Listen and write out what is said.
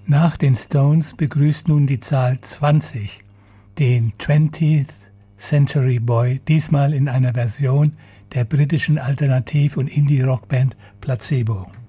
Nach den Stones begrüßt nun die Zahl 20 den 20th Century Boy, diesmal in einer Version der britischen Alternativ- und Indie-Rockband Placebo.